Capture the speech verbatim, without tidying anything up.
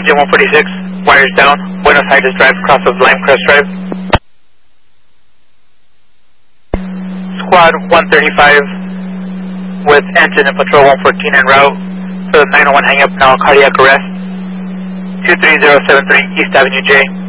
Engine one forty-six, wires down, Buenos Aires Drive, cross of Limecrest Drive. Squad one thirty-five with engine and patrol one fourteen en route for the nine oh one hang up, now cardiac arrest. two three zero seven three East Avenue J.